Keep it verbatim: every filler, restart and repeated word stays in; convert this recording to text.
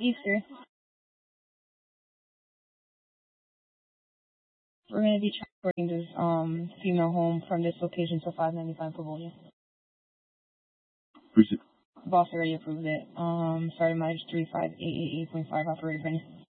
Easter. We're going to be transporting this um female home from this location to five ninety-five Pavonia. Appreciate it. Boss already approved it. Um, starting mileage three five eight eight eight point five, operator Benny.